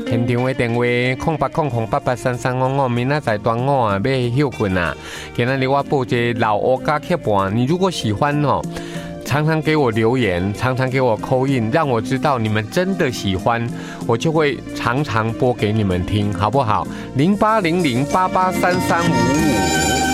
现场的电话0800883355，明仔载端午啊，要休困啊。今天我报一个老乌加客盘，你如果喜欢哦，常常给我留言，常常给我call in，让我知道你们真的喜欢，我就会常常播给你们听，好不好？0800883355。